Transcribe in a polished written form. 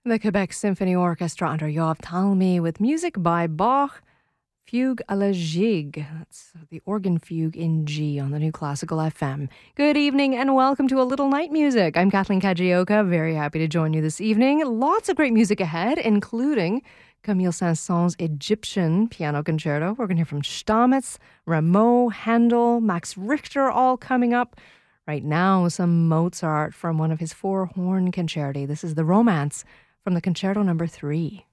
The Quebec Symphony Orchestra under Yoav Talmy with music by Bach, Fugue à la Gigue. That's the organ fugue in G on the New Classical FM. Good evening and welcome to A Little Night Music. I'm Kathleen Kajioka, very happy to join you this evening. Lots of great music ahead, including Camille Saint-Saëns' Egyptian Piano Concerto. We're going to hear from Stamitz, Rameau, Handel, Max Richter, all coming up. Right now, some Mozart from one of his four-horn concerti. This is the Romance from the Concerto No. 3.